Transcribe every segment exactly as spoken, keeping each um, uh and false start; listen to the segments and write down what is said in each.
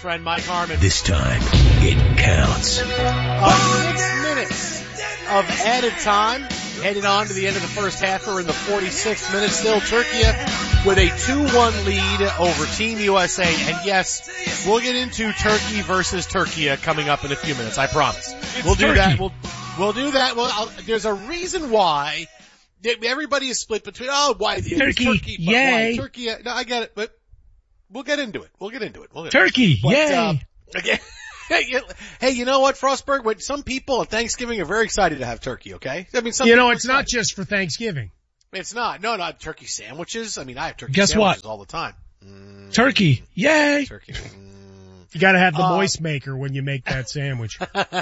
friend Mike Harmon. This time, it counts. Uh, six minutes of added time. Heading on to the end of the first half. We're in the forty-sixth minute. Still Turkey with a two one lead over Team U S A. And yes, we'll get into Turkey versus Turkey coming up in a few minutes. I promise. It's we'll do Turkey. that. We'll, we'll do that. Well, I'll, there's a reason why everybody is split between, oh, why Turkey, Turkey, but yay. why Turkey? No, I get it, but we'll get into it. We'll get into it. We'll get Turkey, but, yay. Uh, okay. Hey, hey, you know what, Frostberg? When some people at Thanksgiving are very excited to have turkey, okay? I mean, some You know, people are it's not excited. just for Thanksgiving. It's not. No, not turkey sandwiches. I mean, I have turkey Guess what? sandwiches all the time. Mm, Turkey, yay. turkey. Mm. You gotta have the Uh, moist maker when you make that sandwich.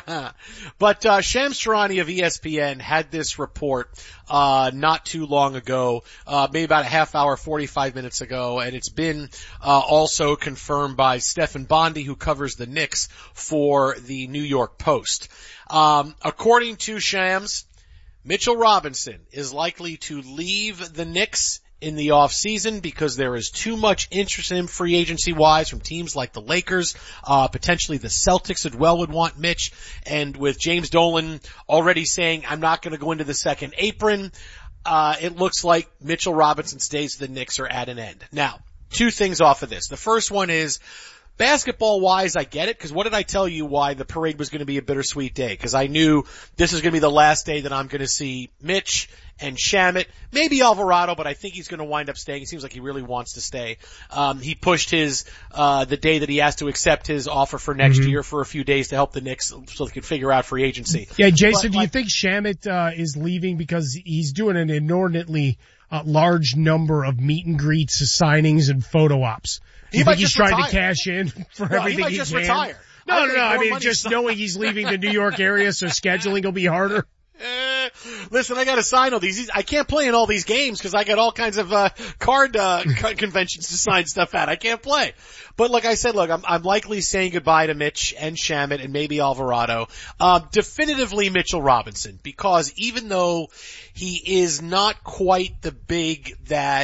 But uh Shams Charania of E S P N had this report uh not too long ago, uh maybe about a half hour, forty-five minutes ago, and it's been uh also confirmed by Stephen Bondy, who covers the Knicks for the New York Post. Um according to Shams, Mitchell Robinson is likely to leave the Knicks in the off season because there is too much interest in him free agency wise from teams like the Lakers, uh, potentially the Celtics as well would want Mitch. And with James Dolan already saying, I'm not going to go into the second apron, uh, it looks like Mitchell Robinson's days of the Knicks are at an end. Now, two things off of this. The first one is, basketball wise, I get it, because what did I tell you why the parade was going to be a bittersweet day? Because I knew this is going to be the last day that I'm going to see Mitch and Shamet, maybe Alvarado, but I think he's going to wind up staying. It seems like he really wants to stay. Um, he pushed his, uh, the day that he has to accept his offer for next Mm-hmm. year for a few days to help the Knicks so they could figure out free agency. Yeah, Jason, But, do you like- think Shamet uh, is leaving because he's doing an inordinately uh, large number of meet and greets, signings, and photo ops? Do He you might think he's just trying retire. to cash in for No, he everything might he just can? retire. No, I no, think no. I more mean, money- just knowing he's leaving the New York area, so scheduling will be harder. Eh, listen, I got to sign all these. I can't play in all these games because I got all kinds of uh, card uh, co- conventions to sign stuff at. I can't play. But like I said, look, I'm, I'm likely saying goodbye to Mitch and Shamet and maybe Alvarado. Uh, definitively Mitchell Robinson, because even though he is not quite the big that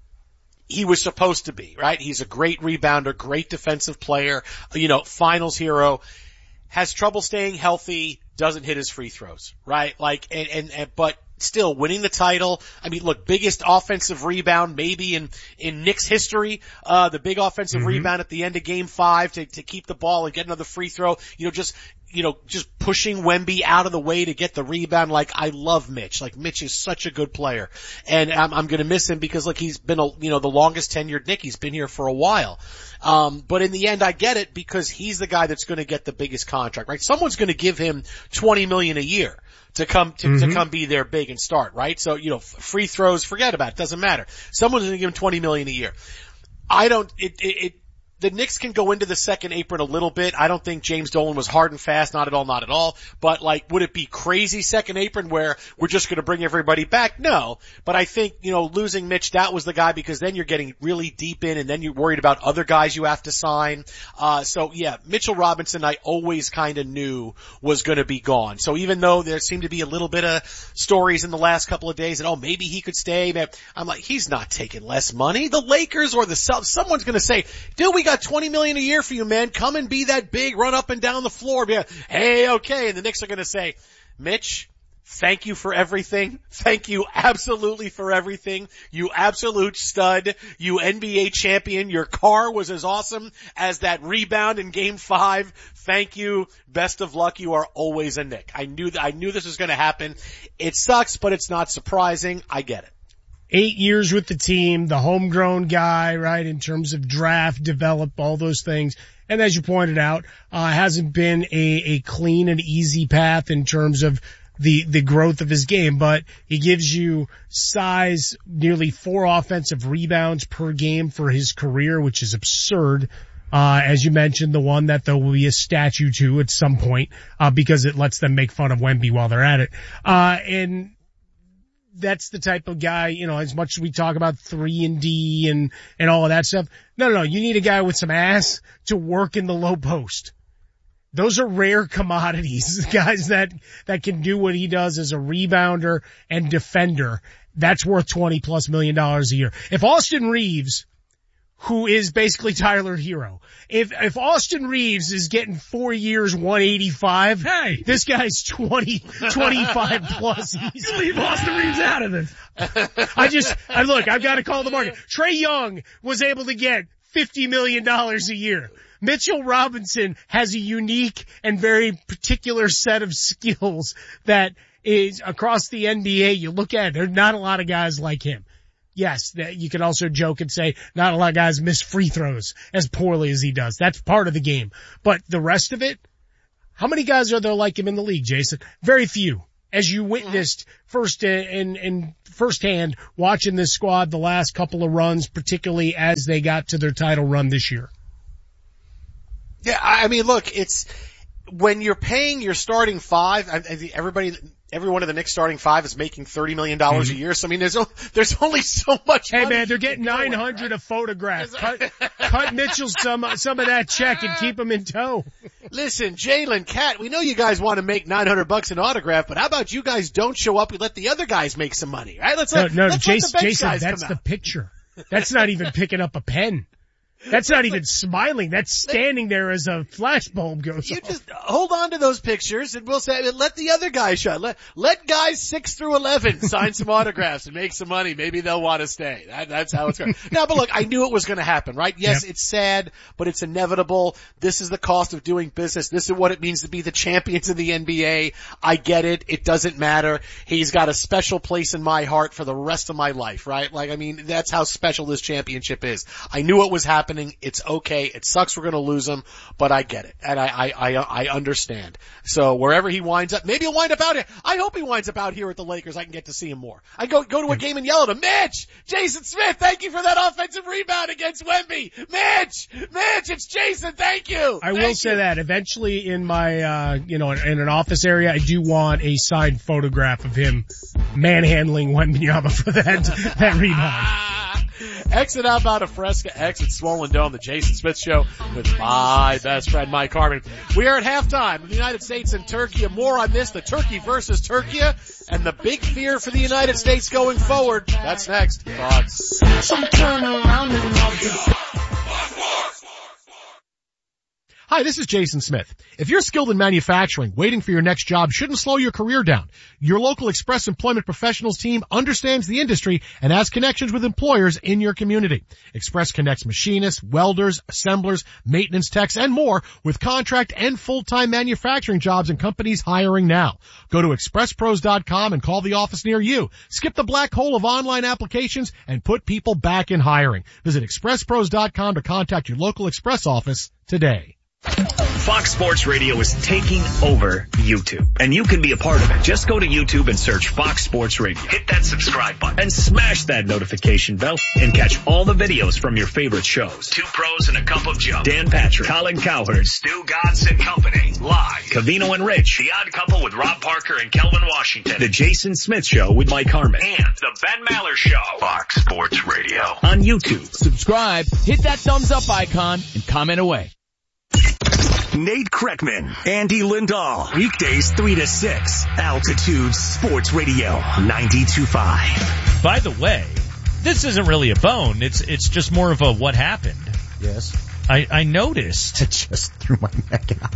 he was supposed to be, right? He's a great rebounder, great defensive player, you know, finals hero, has trouble staying healthy, doesn't hit his free throws, right? Like, and, and, and, but still winning the title. I mean, look, biggest offensive rebound maybe in, in Knicks history, uh, the big offensive Mm-hmm. rebound at the end of game five to, to keep the ball and get another free throw, you know, just, you know, just pushing Wemby out of the way to get the rebound. Like, I love Mitch. Like, Mitch is such a good player. And I'm, I'm gonna miss him because, like, he's been a, you know, the longest tenured Knick. He's been here for a while. Um, but in the end, I get it because he's the guy that's gonna get the biggest contract, right? Someone's gonna give him twenty million a year to come, to, Mm-hmm. to come be there big and start, right? So, you know, free throws, forget about it. Doesn't matter. Someone's gonna give him twenty million a year. I don't, it, it, it the Knicks can go into the second apron a little bit. I don't think James Dolan was hard and fast, not at all, not at all. But like, would it be crazy second apron where we're just going to bring everybody back? No. But I think, you know, losing Mitch, that was the guy because then you're getting really deep in and then you're worried about other guys you have to sign. Uh, so yeah, Mitchell Robinson I always kind of knew was going to be gone. So even though there seemed to be a little bit of stories in the last couple of days and oh, maybe he could stay, man, I'm like, he's not taking less money. The Lakers or the Celtics, someone's going to say, dude, we got twenty million a year for you, man. Come and be that big, run up and down the floor. Yeah. Hey, okay. And the Knicks are going to say, Mitch, thank you for everything. Thank you absolutely for everything. You absolute stud. You N B A champion. Your car was as awesome as that rebound in game five. Thank you. Best of luck. You are always a Knick. I knew that, I knew this was going to happen. It sucks, but it's not surprising. I get it. Eight years with the team, the homegrown guy, right, in terms of draft, develop, all those things. And as you pointed out, uh, hasn't been a, a clean and easy path in terms of the, the growth of his game, but he gives you size, nearly four offensive rebounds per game for his career, which is absurd. Uh, as you mentioned, the one that there will be a statue to at some point, uh, because it lets them make fun of Wemby while they're at it. Uh, and, that's the type of guy, you know, as much as we talk about three and D and, and all of that stuff. No, no, no. You need a guy with some ass to work in the low post. Those are rare commodities. Guys that, that can do what he does as a rebounder and defender. That's worth twenty plus million dollars a year. If Austin Reeves who is basically Tyler Hero. If, if Austin Reeves is getting four years, one eighty-five, hey, this guy's twenty, twenty-five plus. He's leave Austin Reeves out of this. I just, I look, I've got to call the market. Trae Young was able to get fifty million dollars a year. Mitchell Robinson has a unique and very particular set of skills that is across the N B A. You look at it, there's not a lot of guys like him. Yes, that you can also joke and say not a lot of guys miss free throws as poorly as he does. That's part of the game. But the rest of it, how many guys are there like him in the league, Jason? Very few. As you witnessed first and, and firsthand watching this squad the last couple of runs, particularly as they got to their title run this year. Yeah, I mean, look, it's when you're paying your starting five, I, I, everybody, every one of the Knicks starting five is making thirty million dollars mm-hmm. a year. So I mean, there's, there's only so much Hey money man, they're getting nine hundred right? a photograph. Cut, cut Mitchell some, some of that check and keep him in tow. Listen, Jalen, Cat, we know you guys want to make nine hundred bucks an autograph, but how about you guys don't show up? We let the other guys make some money, right? Let's let, no, no, let's Jason, let the bench Jason, guys that's come the out. picture. That's not even picking up a pen. That's not even smiling. That's standing there as a flashbulb goes You off. just hold on to those pictures and we'll say, let the other guys shot. Let, let guys six through eleven sign some autographs and make some money. Maybe they'll want to stay. That, that's how it's going. Now, but look, I knew it was going to happen, right? Yes, yep. It's sad, but it's inevitable. This is the cost of doing business. This is what it means to be the champions of the N B A. I get it. It doesn't matter. He's got a special place in my heart for the rest of my life, right? Like, I mean, that's how special this championship is. I knew it was happening. It's okay. It sucks we're going to lose him, but I get it. And I, I, I, I understand. So wherever he winds up, maybe he'll wind up out here. I hope he winds up out here at the Lakers. I can get to see him more. I go, go to a game and yell at him, Mitch! Jason Smith, thank you for that offensive rebound against Wemby! Mitch! Mitch, it's Jason, thank you! I thank will you. say that eventually in my, uh, you know, in an office area, I do want a signed photograph of him manhandling Wembanyama for that, that rebound. Exit out about a Fresca, exit Swollen Dome, the Jason Smith Show with my best friend Mike Harmon. We are at halftime of the United States and Turkey. More on this, the Turkey versus Turkey, and the big fear for the United States going forward. That's next. Thoughts. Some turn around and love you. Hi, this is Jason Smith. If you're skilled in manufacturing, waiting for your next job shouldn't slow your career down. Your local Express Employment Professionals team understands the industry and has connections with employers in your community. Express connects machinists, welders, assemblers, maintenance techs, and more with contract and full-time manufacturing jobs and companies hiring now. Go to express pros dot com and call the office near you. Skip the black hole of online applications and put people back in hiring. Visit express pros dot com to contact your local Express office today. Fox Sports Radio is taking over YouTube, and you can be a part of it. Just go to YouTube and search Fox Sports Radio. Hit that subscribe button and smash that notification bell and catch all the videos from your favorite shows. Two Pros and a Cup of Joe. Dan Patrick, Colin Cowherd, Stu Godson Company, live. Cavino and Rich, The Odd Couple with Rob Parker and Kelvin Washington. The Jason Smith Show with Mike Harmon. And The Ben Maller Show. Fox Sports Radio. On YouTube. Subscribe, hit that thumbs up icon, and comment away. Nate Kreckman, Andy Lindahl, weekdays three to six, Altitude Sports Radio, ninety-two point five. By the way, this isn't really a bone. It's it's just more of a what happened. Yes. I, I noticed. I just threw my neck out.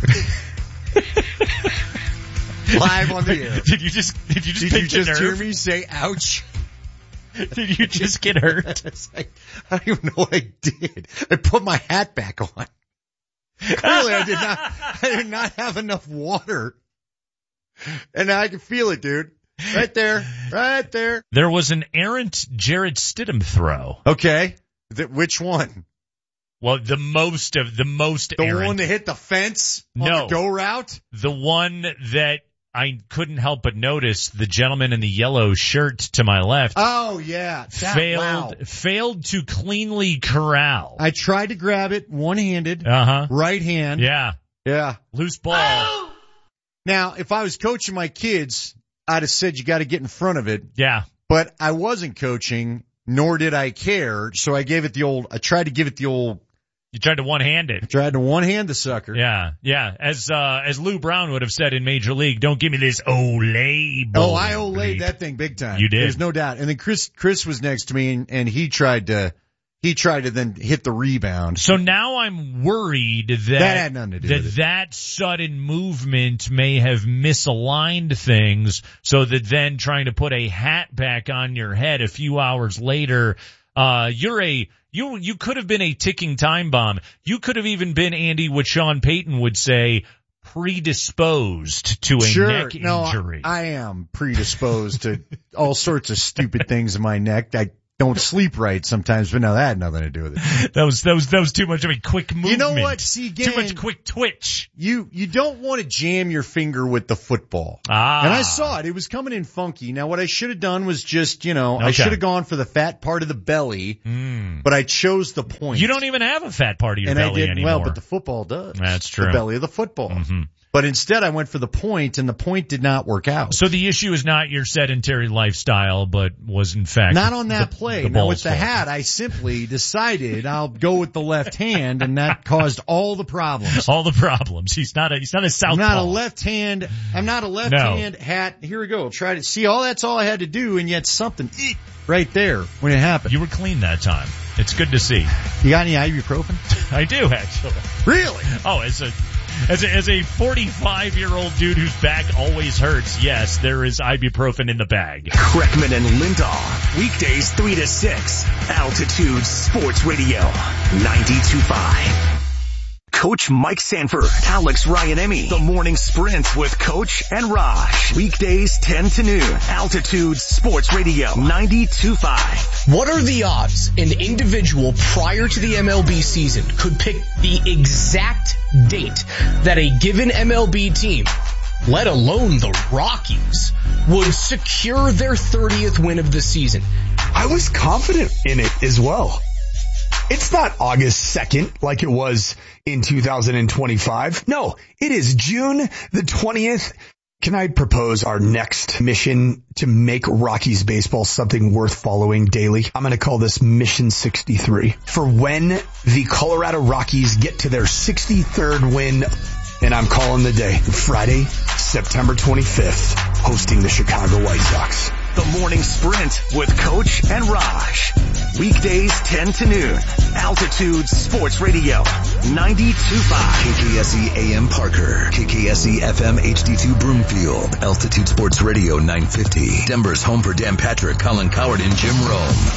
Live on the air. Did you just did you just Did pick you the just nerve? hear me say ouch? Did you just get hurt? It's like, I don't even know what I did. I put my hat back on. Clearly I did not, I did not have enough water. And I can feel it, dude. Right there. Right there. There was an errant Jared Stidham throw. Okay. Th- which one? Well, the most of, the most The errant. one that hit the fence on No. the go route? The one that I couldn't help but notice, the gentleman in the yellow shirt to my left. Oh, yeah. That, failed, wow. failed to cleanly corral. I tried to grab it one-handed. Uh-huh. Right hand. Yeah. Yeah. Loose ball. Now, if I was coaching my kids, I'd have said you got to get in front of it. Yeah. But I wasn't coaching, nor did I care, so I gave it the old, I tried to give it the old, You tried to one-hand it. I tried to one-hand the sucker. Yeah, yeah. As, uh, as Lou Brown would have said in Major League, don't give me this Olay ball. Oh, I Olayed that thing big time. You did. There's no doubt. And then Chris, Chris was next to me and, and he tried to, he tried to then hit the rebound. So now I'm worried that That had nothing to do that, with it. that sudden movement may have misaligned things, so that then trying to put a hat back on your head a few hours later, uh, you're a, you, you could have been a ticking time bomb. You could have even been, Andy, what Sean Payton would say, predisposed to a Sure, neck no, injury. I, I am predisposed to all sorts of stupid things in my neck. I don't sleep right sometimes, but no, that had nothing to do with it. That was, that was, that was too much of a quick movement. You know what? See, again, too much quick twitch. You, you don't want to jam your finger with the football. Ah. And I saw it. It was coming in funky. Now what I should have done was just, you know, Okay. I should have gone for the fat part of the belly, Mm. but I chose the point. You don't even have a fat part of your and belly I did anymore. well, but the football does. That's true. The belly of the football. Mm-hmm. But instead I went for the point, and the point did not work out. So the issue is not your sedentary lifestyle, but was in fact Not on that the, play. The now ball's with the fault. hat, I simply decided I'll go with the left hand, and that caused all the problems. All the problems. He's not a he's not a southpaw. I'm not a left hand. I'm not a left No. hand hat. Here we go. Try to see. All that's all I had to do, and yet something eek, right there when it happened. You were clean that time. It's good to see. You got any ibuprofen? I do actually. Really? Oh, as a as a as a forty-five year old dude whose back always hurts, yes, there is ibuprofen in the bag. Kreckman and Lindahl. Weekdays three to six. Altitude Sports Radio. ninety-two point five. Coach Mike Sanford, Alex Ryanemi, The Morning Sprint with Coach and Raj. Weekdays ten to noon. Altitude Sports Radio. ninety-two point five. What are the odds an individual prior to the M L B season could pick the exact date that a given M L B team, let alone the Rockies, would secure their thirtieth win of the season? I was confident in it as well. It's not August second like it was in two thousand twenty-five. No, it is June the twentieth. Can I propose our next mission to make Rockies baseball something worth following daily? I'm going to call this Mission sixty-three. For when the Colorado Rockies get to their sixty-third win, and I'm calling the day Friday, September twenty-fifth, hosting the Chicago White Sox. The Morning Sprint with Coach and Raj. Weekdays ten to noon. Altitude Sports Radio. ninety-two point five. K K S E A M Parker. K K S E F M H D two Broomfield. Altitude Sports Radio nine fifty. Denver's home for Dan Patrick, Colin Coward, and Jim Rome.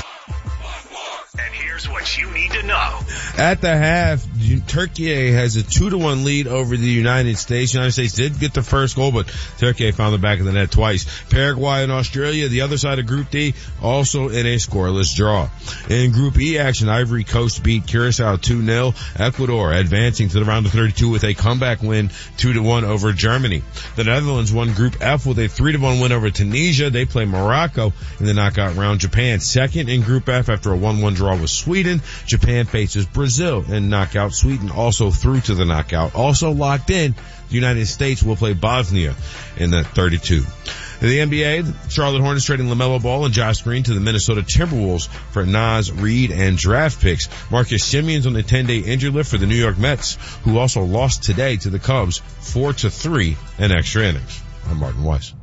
And here's what you need to know. At the half, Turkey has a two to one lead over the United States. The United States did get the first goal, but Turkey found the back of the net twice. Paraguay and Australia, the other side of Group D, also in a scoreless draw. In Group E action, Ivory Coast beat Curacao two nil. Ecuador advancing to the round of thirty-two with a comeback win two to one over Germany. The Netherlands won Group F with a three to one win over Tunisia. They play Morocco in the knockout round. Japan second in Group F after a one one draw with Sweden. Japan faces Brazil in knockout. Sweden also through to the knockout. Also locked in, the United States will play Bosnia in the thirty-two. In the N B A, the Charlotte Hornets trading LaMelo Ball and Josh Green to the Minnesota Timberwolves for Naz Reid and draft picks. Marcus Simeon's on the ten-day injury list for the New York Mets, who also lost today to the Cubs four to three in extra innings. I'm Martin Weiss.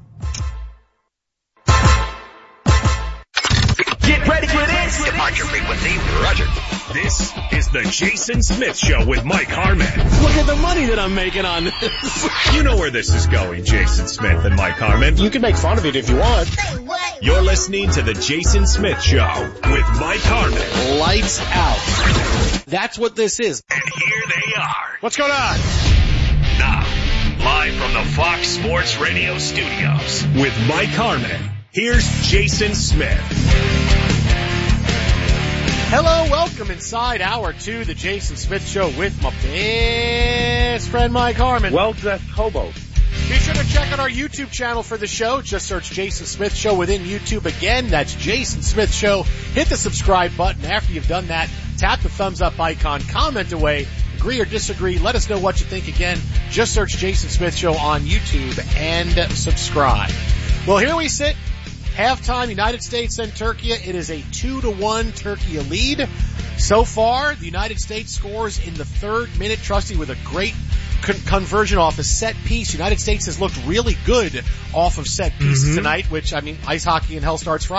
Get ready for this. Departure frequency, Roger. This is the Jason Smith Show with Mike Harmon. Look at the money that I'm making on this. You know where this is going, Jason Smith and Mike Harmon. You can make fun of it if you want. You're listening to the Jason Smith Show with Mike Harmon. Lights out. That's what this is. And here they are. What's going on? Now, live from the Fox Sports Radio studios with Mike Harmon. Here's Jason Smith. Hello, welcome inside hour two, the Jason Smith Show with my best friend Mike Harmon. Well-dressed hobo. Be sure to check out our YouTube channel for the show. Just search Jason Smith Show within YouTube. Again, that's Jason Smith Show. Hit the subscribe button. After you've done that, tap the thumbs up icon, comment away, agree or disagree. Let us know what you think. Again, just search Jason Smith Show on YouTube and subscribe. Well, here we sit. Halftime, United States and Turkey. It is a two to one Turkey lead. So far, the United States scores in the third minute. Trusty with a great con- conversion off a set piece. United States has looked really good off of set pieces mm-hmm. tonight, which, I mean, ice hockey and hell starts Friday.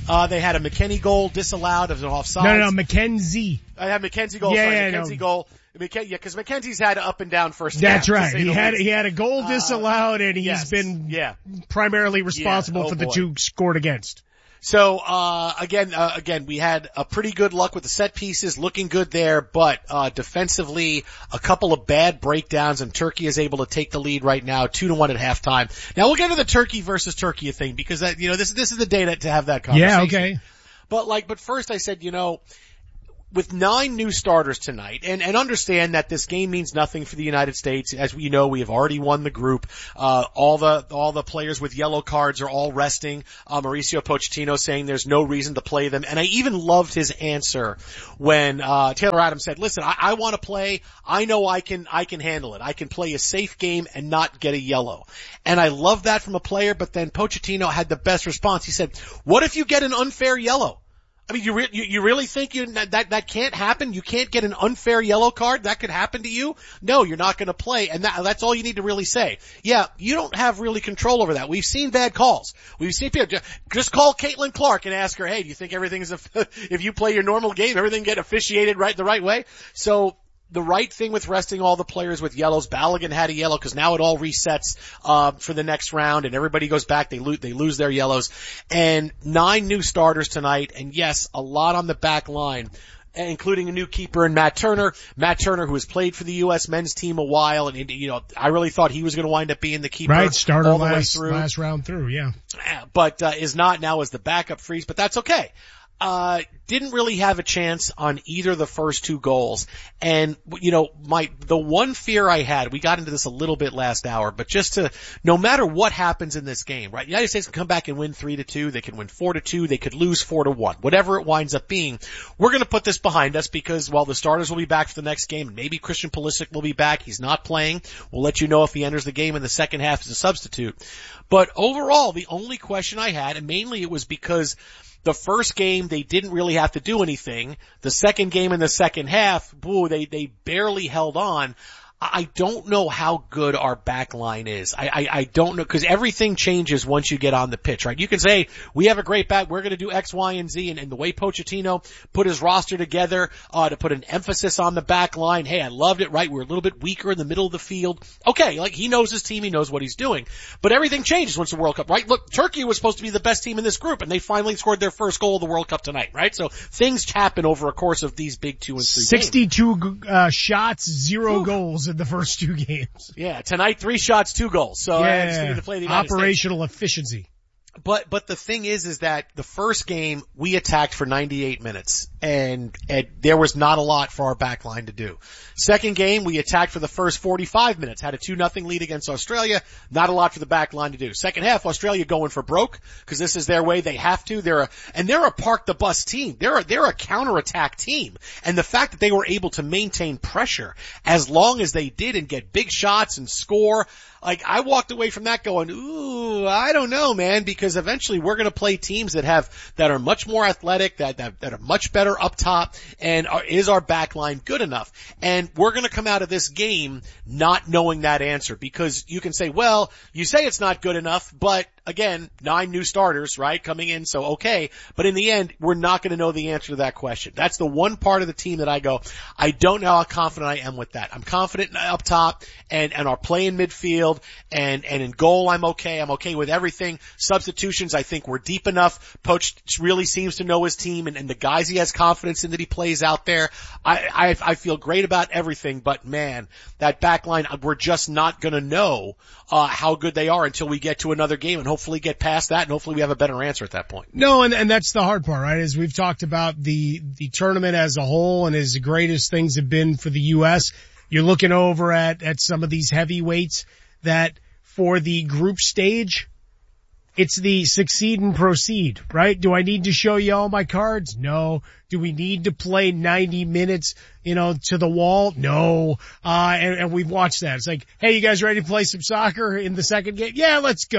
Uh, they had a McKennie goal disallowed as an offside. No, no, no, McKenzie. I had McKenzie goal. Yeah, sorry, yeah, McKenzie no. goal. McKen- yeah, because McKenzie's had up and down first. That's half, right. He had least. he had a goal disallowed, uh, and he's yes, been yeah. primarily responsible yeah, oh for the boy. two scored against. So, uh, again, uh, again, we had a pretty good luck with the set pieces, looking good there, but, uh, defensively, a couple of bad breakdowns, and Turkey is able to take the lead right now, two to one at halftime. Now we'll get to the Turkey versus Turkey thing, because that, you know, this, this is the day to, to have that conversation. Yeah, okay. But like, but first I said, you know, with nine new starters tonight, and, and understand that this game means nothing for the United States. As we know, we have already won the group. Uh, all the, all the players with yellow cards are all resting. Uh, Mauricio Pochettino saying there's no reason to play them. And I even loved his answer when, uh, Taylor Adams said, listen, I, I want to play. I know I can, I can handle it. I can play a safe game and not get a yellow. And I love that from a player, but then Pochettino had the best response. He said, what if you get an unfair yellow? I mean, you, re- you you really think you that that can't happen? You can't get an unfair yellow card? That could happen to you? No, you're not going to play, and that, that's all you need to really say. Yeah, you don't have really control over that. We've seen bad calls. We've seen people just call Caitlin Clark and ask her, "Hey, do you think everything is if you play your normal game, everything get officiated right the right way?" So. The right thing with resting all the players with yellows. Balogun had a yellow because now it all resets uh for the next round, and everybody goes back. They lose, they lose their yellows, and nine new starters tonight. And yes, a lot on the back line, including a new keeper in Matt Turner. Matt Turner, who has played for the U S men's team a while, and you know, I really thought he was going to wind up being the keeper. Right, starter all the last way through. last round through, yeah. But uh, is not now as the backup freeze, but that's okay. Uh, didn't really have a chance on either of the first two goals. And, you know, my, the one fear I had, we got into this a little bit last hour, but just to, no matter what happens in this game, right? The United States can come back and win three to two. They can win four to two. They could lose four to one. Whatever it winds up being, we're going to put this behind us because, well, the starters will be back for the next game. Maybe Christian Pulisic will be back. He's not playing. We'll let you know if he enters the game in the second half as a substitute. But overall, the only question I had, and mainly it was because the first game, they didn't really have to do anything. The second game in the second half, boo, they, they barely held on. I don't know how good our back line is. I, I, I don't know, cause everything changes once you get on the pitch, right? You can say, we have a great back, we're gonna do X, Y, and Z, and, and the way Pochettino put his roster together, uh, to put an emphasis on the back line, hey, I loved it, right? We're a little bit weaker in the middle of the field. Okay, like, he knows his team, he knows what he's doing. But everything changes once the World Cup, right? Look, Turkey was supposed to be the best team in this group, and they finally scored their first goal of the World Cup tonight, right? So things happen over a course of these big two and three sixty-two games. uh, shots, zero Ooh. goals in the first two games. Yeah, tonight three shots, two goals. So yeah, I just needed to play the United operational States. efficiency. But, but the thing is, is that the first game we attacked for ninety-eight minutes and, and there was not a lot for our back line to do. Second game, we attacked for the first forty-five minutes, had a two nothing lead against Australia, not a lot for the back line to do. Second half, Australia going for broke, cause this is their way, they have to. They're a, and they're a park the bus team. They're a, they're a counterattack team. And the fact that they were able to maintain pressure as long as they did and get big shots and score, like I walked away from that going, ooh, I don't know, man, because eventually we're going to play teams that have, that are much more athletic, that, that, that are much better up top, and are, is our back line good enough? And we're going to come out of this game not knowing that answer, because you can say, well, you say it's not good enough, but again, nine new starters, right, coming in, so okay. But in the end, we're not going to know the answer to that question. That's the one part of the team that I go, I don't know how confident I am with that. I'm confident up top and, and our play in midfield and, and in goal, I'm okay. I'm okay with everything. Substitutions, I think we're deep enough. Poach really seems to know his team and, and the guys he has confidence in that he plays out there. I, I, I feel great about everything, but man, that back line, we're just not going to know, uh, how good they are until we get to another game and hopefully get past that and hopefully we have a better answer at that point. No, and, and that's the hard part, right? As we've talked about the, the tournament as a whole and as the greatest things have been for the U S, you're looking over at, at some of these heavyweights that for the group stage, it's the succeed and proceed, right? Do I need to show you all my cards? No. Do we need to play ninety minutes, you know, to the wall? No. Uh, and, and we've watched that. It's like, hey, you guys ready to play some soccer in the second game? Yeah, let's go.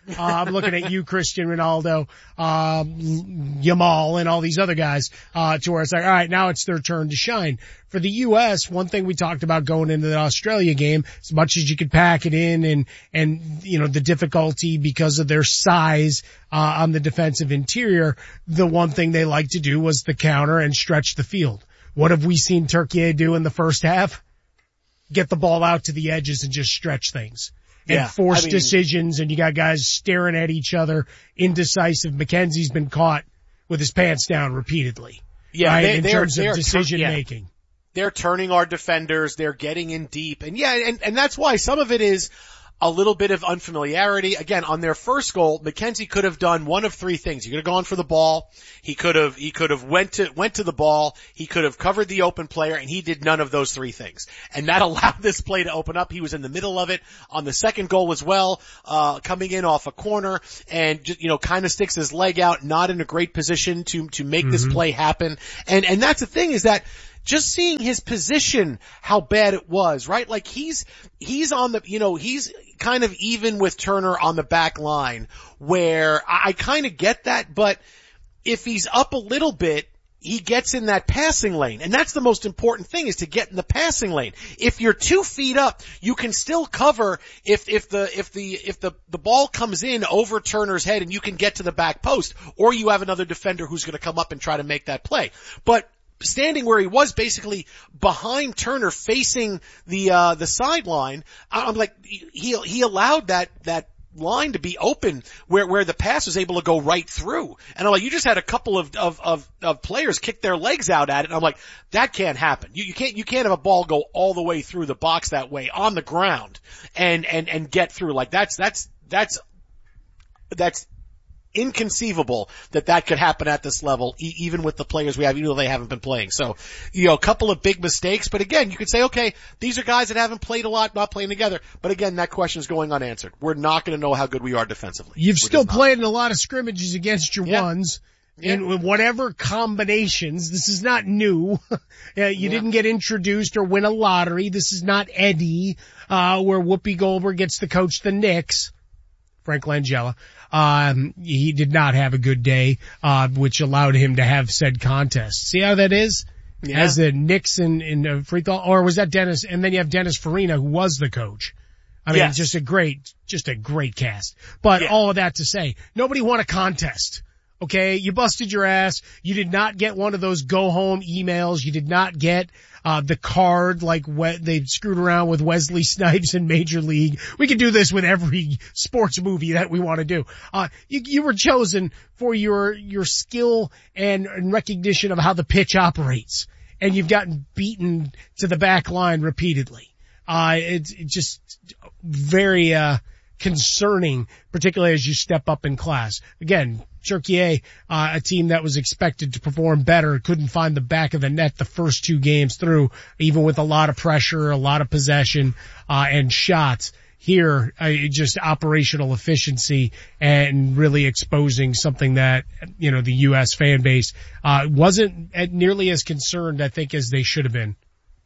Uh, I'm looking at you, Cristiano Ronaldo, um, Yamal, and all these other guys, uh, to where it's like, all right, now it's their turn to shine. For the U S, one thing we talked about going into the Australia game, as much as you could pack it in and, and, you know, the difficulty because of their size, uh, on the defensive interior, the one thing they like to do was the counter and stretch the field. What have we seen Turkey do in the first half? Get the ball out to the edges and just stretch things. And yeah, force I mean, decisions, and you got guys staring at each other, indecisive. McKenzie's been caught with his pants down repeatedly. Yeah, right, they, in they terms are, of decision yeah. making. They're turning our defenders. They're getting in deep. And yeah, and, and that's why some of it is a little bit of unfamiliarity. Again, on their first goal, McKenzie could have done one of three things. He could have gone for the ball. He could have, he could have went to, went to the ball. He could have covered the open player, and he did none of those three things. And that allowed this play to open up. He was in the middle of it on the second goal as well, uh, coming in off a corner and just, you know, kind of sticks his leg out, not in a great position to, to make mm-hmm. this play happen. And, and that's the thing is that, just seeing his position, how bad it was, right? Like he's, he's on the, you know, he's kind of even with Turner on the back line where I, I kind of get that, but if he's up a little bit, he gets in that passing lane. And that's the most important thing is to get in the passing lane. If you're two feet up, you can still cover if, if the, if the, if the, the ball comes in over Turner's head and you can get to the back post, or you have another defender who's going to come up and try to make that play. But standing where he was basically behind Turner facing the, uh, the sideline, I'm like, he, he allowed that, that line to be open where, where the pass was able to go right through. And I'm like, you just had a couple of, of, of, of players kick their legs out at it. And I'm like, that can't happen. You, you can't, you can't have a ball go all the way through the box that way on the ground and, and, and get through. Like that's, that's, that's, that's, inconceivable that that could happen at this level, e- even with the players we have, even though they haven't been playing. So, you know, a couple of big mistakes, but again, you could say, okay, these are guys that haven't played a lot, not playing together. But again, that question is going unanswered. We're not going to know how good we are defensively. You've We're still played in a lot of scrimmages against your yeah. ones. Yeah. In whatever combinations, this is not new. you yeah. didn't get introduced or win a lottery. This is not Eddie, uh, where Whoopi Goldberg gets to coach the Knicks. Frank Langella. Um, he did not have a good day, uh, which allowed him to have said contest. See how that is? Yeah. As the Knicks in, in uh, free throw, or was that Dennis? And then you have Dennis Farina, who was the coach. I mean, yes. just a great, just a great cast. But yeah. all of that to say, nobody won a contest. Okay, you busted your ass. You did not get one of those go home emails. You did not get uh the card like we- they screwed around with Wesley Snipes in Major League. We could do this with every sports movie that we want to do. Uh you, you were chosen for your your skill and, and recognition of how the pitch operates, and you've gotten beaten to the back line repeatedly. Uh it's, it's just very uh concerning, particularly as you step up in class. Again, Turkey, uh, a team that was expected to perform better, couldn't find the back of the net the first two games through, even with a lot of pressure, a lot of possession, uh, and shots. Here, uh, just operational efficiency and really exposing something that, you know, the U S fan base, uh, wasn't nearly as concerned, I think, as they should have been.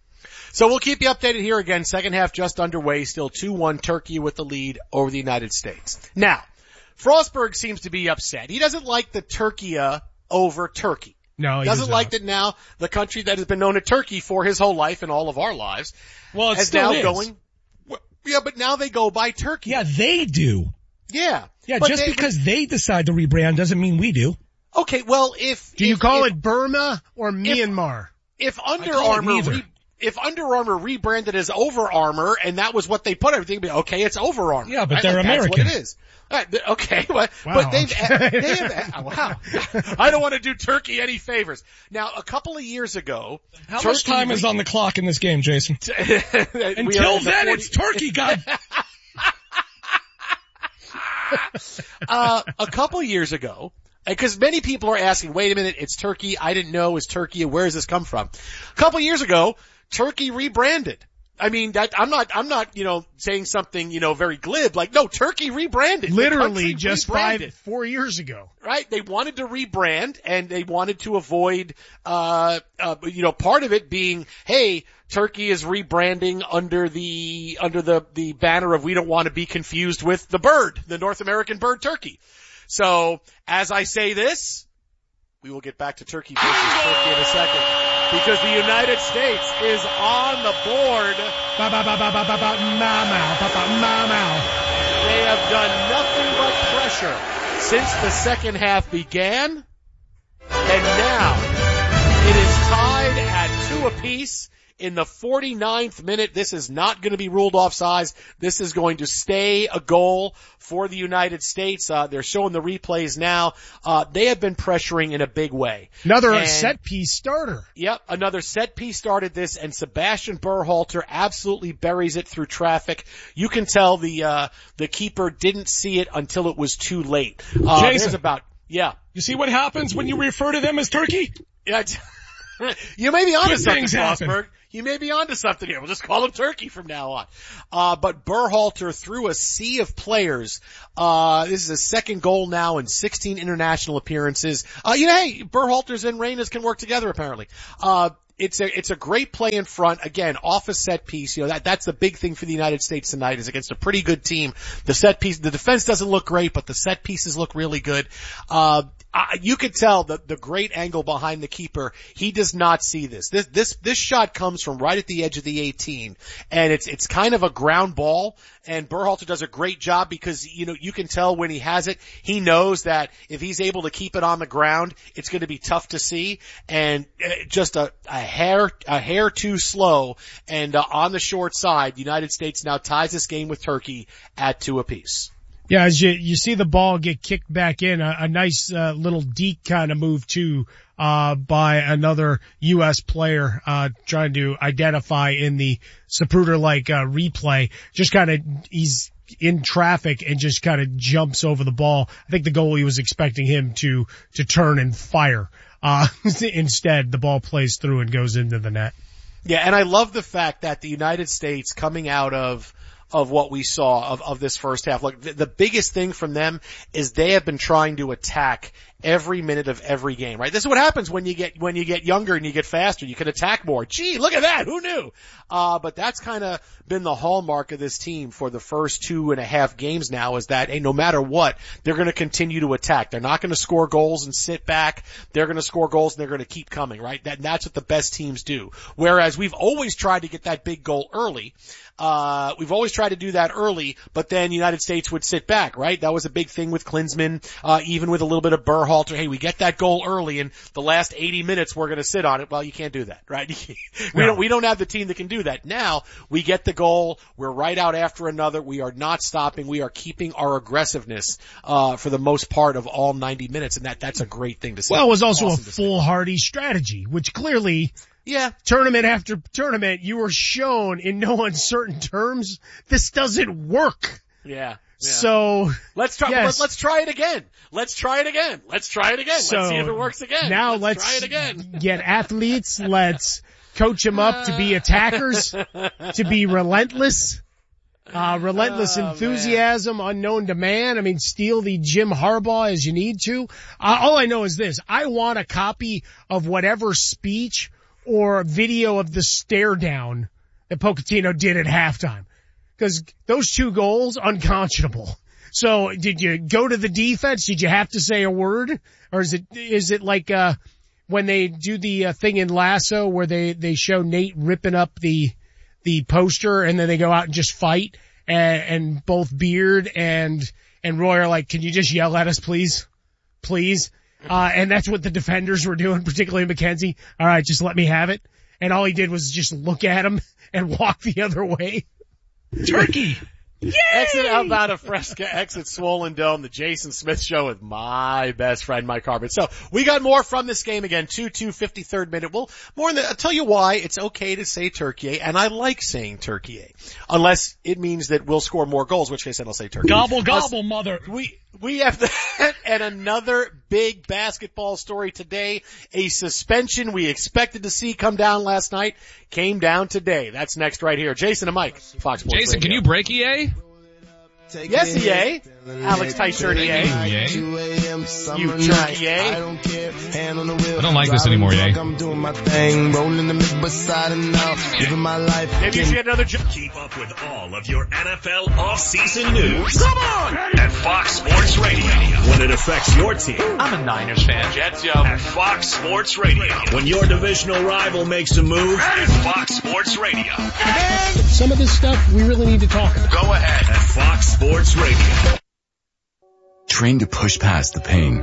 So we'll keep you updated here again. Second half just underway. Still two one Turkey with the lead over the United States. Now, Frostberg seems to be upset. He doesn't like the Turkey over Turkey. No, he doesn't does like not. that now the country that has been known as Turkey for his whole life and all of our lives. Well, it is still now is. going. Yeah, but now they go by Turkey. Yeah, they do. Yeah. Yeah, but just they, because they decide to rebrand doesn't mean we do. Okay, well, if do you if, call if, it Burma or Myanmar? If Under Armour, re, if Under Armour rebranded as Over Armour and that was what they put, everything would be okay. It's Over Armour. Yeah, but right? they're like, American. That's what it is. Right, okay, but, wow. but they've, they have, wow. I don't want to do Turkey any favors. Now, a couple of years ago, how Turkey much time re- is on the clock in this game, Jason? Until then, the it's Turkey, God. uh, a couple of years ago, because many people are asking, wait a minute, it's Turkey. I didn't know it was Turkey. Where does this come from? A couple of years ago, Turkey rebranded. I mean, that, I'm not, I'm not, you know, saying something, you know, very glib. Like, no, Turkey rebranded. Literally just rebranded. five, four years ago. Right? They wanted to rebrand and they wanted to avoid, uh, uh, you know, part of it being, hey, Turkey is rebranding under the, under the, the banner of we don't want to be confused with the bird, the North American bird turkey. So, as I say this, we will get back to Turkey versus Turkey in a second because the United States is on the board. Ba ba ba ba ba ba ba ma ma ba ba ma ma. They have done nothing but pressure since the second half began, and now it is tied at two apiece. In the forty-ninth minute, this is not going to be ruled offsides. This is going to stay a goal for the United States. Uh, they're showing the replays now. Uh, they have been pressuring in a big way. Another and, set piece starter. Yep, another set piece started this, and Sebastian Berhalter absolutely buries it through traffic. You can tell the uh, the keeper didn't see it until it was too late. Uh, Jason, there's about yeah. You see what happens when you refer to them as Turkey? Yeah. You may be onto Good something, things happen. Schlossberg. You may be onto something here. We'll just call him Turkey from now on. Uh, but Berhalter through a sea of players. Uh, this is his second goal now in sixteen international appearances. Uh, you know, hey, Berhalter's and Reynas can work together apparently. Uh, It's a, it's a great play in front. Again, off a set piece. You know, that, that's the big thing for the United States tonight is against a pretty good team. The set piece, the defense doesn't look great, but the set pieces look really good. Uh, I, you could tell the, the great angle behind the keeper. He does not see this. This, this, this shot comes from right at the edge of the eighteen. And it's, it's kind of a ground ball. And Berhalter does a great job because, you know, you can tell when he has it, he knows that if he's able to keep it on the ground, it's going to be tough to see. And just a, a hair, a hair too slow. And uh, on the short side, the United States now ties this game with Turkey at two apiece. Yeah, as you, you see the ball get kicked back in, a, a nice uh, little deke kind of move too, uh, by another U S player, uh, trying to identify in the Zapruder-like, uh, replay. Just kind of, he's in traffic and just kind of jumps over the ball. I think the goalie was expecting him to, to turn and fire. Uh, instead, the ball plays through and goes into the net. Yeah, and I love the fact that the United States coming out of of what we saw of, of this first half. Look, the, the biggest thing from them is they have been trying to attack every minute of every game, right? This is what happens when you get, when you get younger and you get faster. You can attack more. Gee, look at that. Who knew? Uh, but that's kind of been the hallmark of this team for the first two and a half games now is that, hey, no matter what, they're going to continue to attack. They're not going to score goals and sit back. They're going to score goals and they're going to keep coming, right? That, that's what the best teams do. Whereas we've always tried to get that big goal early. Uh, we've always tried to do that early, but then the United States would sit back, right? That was a big thing with Klinsmann, uh, even with a little bit of Berhalter. Hey, we get that goal early and the last eighty minutes we're going to sit on it. Well, you can't do that, right? we No. don't, we don't have the team that can do that. Now we get the goal. We're right out after another. We are not stopping. We are keeping our aggressiveness, uh, for the most part of all ninety minutes. And that, that's a great thing to see. Well, it was also Awesome a to see. foolhardy strategy, which clearly, yeah, tournament after tournament, you were shown in no uncertain terms, this doesn't work. Yeah. yeah. So let's try, yes. let's try it again. Let's try it again. Let's try it again. So let's see if it works again. Now let's, let's try it again. get athletes. Let's coach them up to be attackers, to be relentless. Uh, relentless Oh, enthusiasm, unknown to man. I mean, steal the Jim Harbaugh as you need to. Uh, all I know is this. I want a copy of whatever speech or video of the stare down that Pochettino did at halftime. Because those two goals, unconscionable. So did you go to the defense? Did you have to say a word? Or is it, is it like, uh, when they do the uh, thing in Lasso where they, they show Nate ripping up the, the poster and then they go out and just fight and, and both Beard and, and Roy are like, can you just yell at us, please? Please. Uh, and that's what the defenders were doing, particularly McKenzie. All right, just let me have it. And all he did was just look at him and walk the other way. Turkey! Yay! Exit About a Fresca, exit Swollen Dome, the Jason Smith Show with my best friend, Mike Harmon. So we got more from this game again, two two, fifty-third minute. Well, more in the, I'll tell you why it's okay to say Turkey, and I like saying Turkey, unless it means that we'll score more goals, which case then I'll say Turkey. Gobble, Plus, gobble, mother. We, we have that and another big basketball story today. A suspension we expected to see come down last night came down today. That's next right here. Jason and Mike, Fox Sports Jason, Radio. can you break E A? Yes, E A. Alex Tyshirt E A. You jerk E A. I don't like this anymore, E A. Maybe you should get another job. Keep up with all of your N F L offseason news. Come on! At Fox Sports Radio. When it affects your team. I'm a Niners fan. Jets, yo. At Fox Sports Radio. When your divisional rival makes a move. At Fox Sports Radio. Some of this stuff we really need to talk about. Go ahead. At Fox Sports Radio. Train to push past the pain.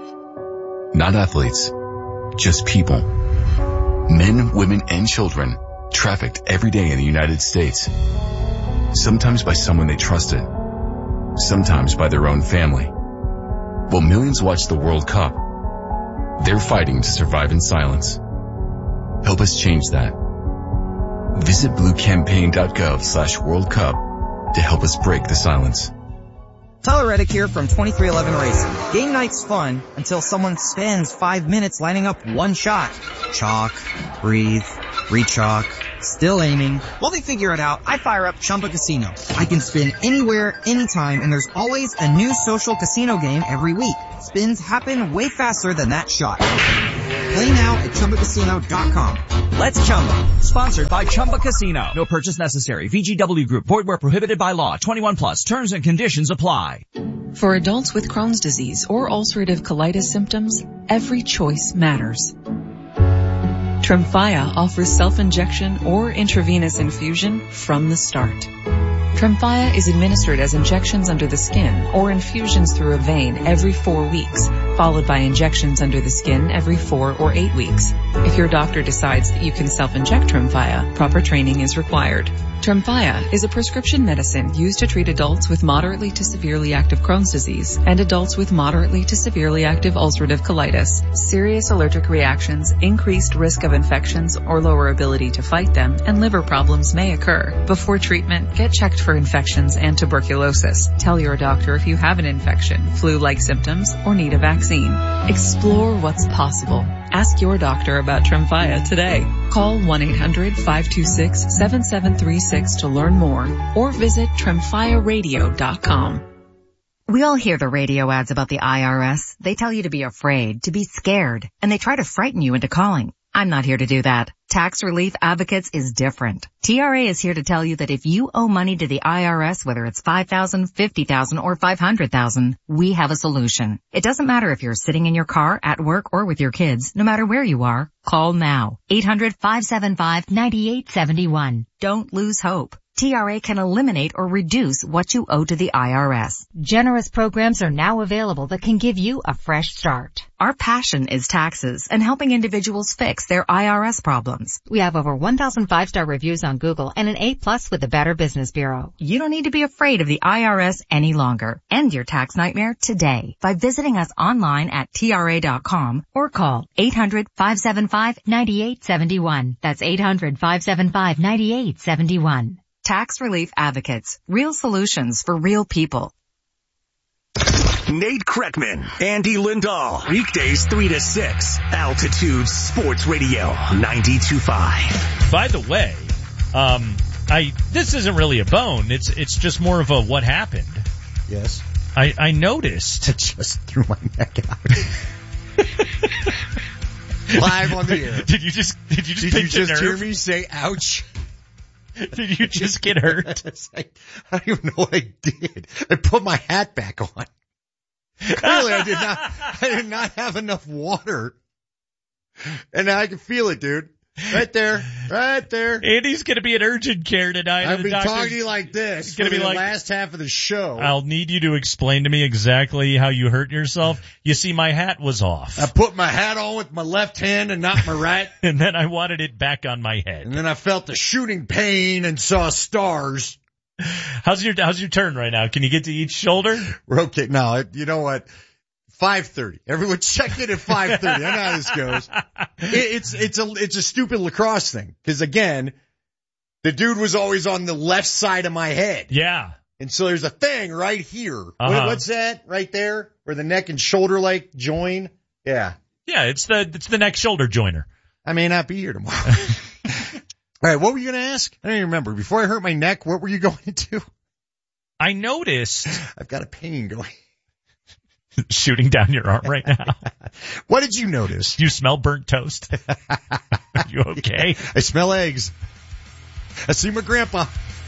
Not athletes, just people. Men, women, and children trafficked every day in the United States. Sometimes by someone they trusted. Sometimes by their own family. While millions watch the World Cup, they're fighting to survive in silence. Help us change that. Visit bluecampaign.gov slash World Cup to help us break the silence. Tyler Reddick here from twenty-three eleven Racing. Game night's fun until someone spends five minutes lining up one shot. Chalk, breathe, re-chalk, still aiming. While they figure it out, I fire up Chumba Casino. I can spin anywhere, anytime, and there's always a new social casino game every week. Spins happen way faster than that shot. Play now at Chumba Casino dot com. Let's Chumba. Sponsored by Chumba Casino. No purchase necessary. V G W Group. Void where prohibited by law. twenty-one plus. Terms and conditions apply. For adults with Crohn's disease or ulcerative colitis symptoms, every choice matters. Tremfya offers self-injection or intravenous infusion from the start. Tremfya is administered as injections under the skin or infusions through a vein every four weeks, followed by injections under the skin every four or eight weeks. If your doctor decides that you can self-inject Tremfya, proper training is required. Tremfya is a prescription medicine used to treat adults with moderately to severely active Crohn's disease and adults with moderately to severely active ulcerative colitis. Serious allergic reactions, increased risk of infections or lower ability to fight them, and liver problems may occur. Before treatment, get checked for infections and tuberculosis. Tell your doctor if you have an infection, flu-like symptoms, or need a vaccine. Explore what's possible. Ask your doctor about Tremfya today. Call one eight hundred five two six seven seven three six to learn more or visit tremfya radio dot com. We all hear the radio ads about the I R S. They tell you to be afraid, to be scared, and they try to frighten you into calling. I'm not here to do that. Tax Relief Advocates is different. T R A is here to tell you that if you owe money to the I R S, whether it's five thousand dollars, fifty thousand dollars, or five hundred thousand dollars, we have a solution. It doesn't matter if you're sitting in your car, at work, or with your kids. No matter where you are, call now. eight hundred five seven five nine eight seven one. Don't lose hope. T R A can eliminate or reduce what you owe to the I R S. Generous programs are now available that can give you a fresh start. Our passion is taxes and helping individuals fix their I R S problems. We have over one thousand five-star reviews on Google and an A plus with the Better Business Bureau. You don't need to be afraid of the I R S any longer. End your tax nightmare today by visiting us online at T R A dot com or call eight hundred five seven five nine eight seven one. That's eight hundred five seven five nine eight seven one. Tax Relief Advocates. Real solutions for real people. Nate Kreckman, Andy Lindahl. Weekdays three to six. Altitude Sports Radio ninety-two point five. By the way, um, I this isn't really a bone. It's it's just more of a what happened. Yes. I, I noticed. I just threw my neck out. Live on the air. Did you just did you just, did you just hear nerve? me say ouch? Did you just get hurt? I, I don't even know what I did. I put my hat back on. Clearly I did not, I did not have enough water. And I can feel it, dude. Right there. Right there. Andy's gonna be in urgent care tonight. I've been talking to you like this It's gonna for be the like, last half of the show. I'll need you to explain to me exactly how you hurt yourself. You see, my hat was off. I put my hat on with my left hand and not my right. And then I wanted it back on my head. And then I felt the shooting pain and saw stars. How's your, how's your turn right now? Can you get to each shoulder? We're okay. No, you know what? five thirty. Everyone check in at five thirty. I know how this goes. It, it's, it's a, it's a stupid lacrosse thing. Cause again, the dude was always on the left side of my head. Yeah. And so there's a thing right here. Uh-huh. What, what's that right there? Where the neck and shoulder like join? Yeah. Yeah, it's the it's the neck shoulder joiner. I may not be here tomorrow. All right, what were you going to ask? I don't even remember. Before I hurt my neck, what were you going to do? I noticed. I've got a pain going. Shooting down your arm right now. What did you notice? Do you smell burnt toast? Are you okay? Yeah, I smell eggs. I see my grandpa.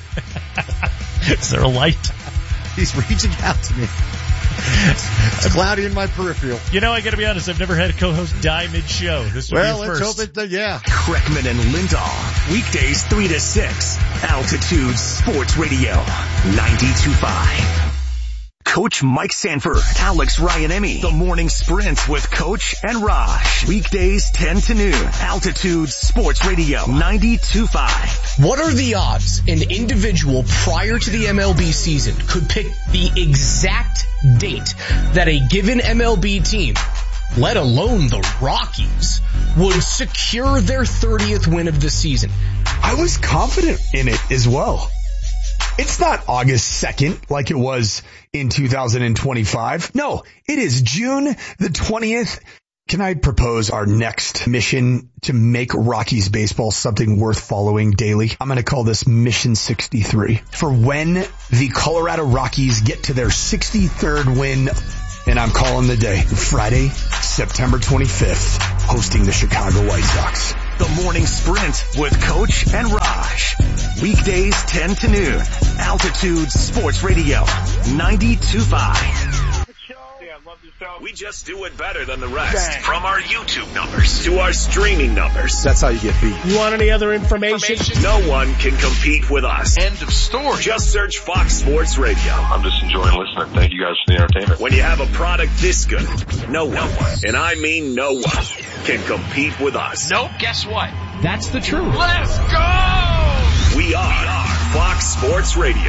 Is there a light? He's reaching out to me. It's cloudy in my peripheral. You know, I gotta be honest, I've never had a co-host die mid-show. This will well, be a let's first. hope it, uh, yeah. Kreckman and Lindahl, weekdays three to six, Altitude Sports Radio, ninety-two point five. Coach Mike Sanford, Alex Ryan-Emmy, The Morning Sprint with Coach and Raj. Weekdays ten to noon, Altitude Sports Radio, ninety-two point five. What are the odds an individual prior to the M L B season could pick the exact date that a given M L B team, let alone the Rockies, would secure their thirtieth win of the season? I was confident in it as well. It's not August second like it was in two thousand twenty-five. No, it is June the twentieth. Can I propose our next mission to make Rockies baseball something worth following daily? I'm going to call this Mission sixty-three. For when the Colorado Rockies get to their sixty-third win, and I'm calling the day Friday, September twenty-fifth, hosting the Chicago White Sox. The Morning Sprint with Coach and Raj. Weekdays ten to noon. Altitude Sports Radio, ninety-two point five. We just do it better than the rest. Dang. From our YouTube numbers to our streaming numbers. That's how you get beat. You want any other information? information? No one can compete with us. End of story. Just search Fox Sports Radio. I'm just enjoying listening. Thank you guys for the entertainment. When you have a product this good, no one, and I mean no one, can compete with us. Nope, guess what? That's the truth. Let's go! We are Fox Sports Radio.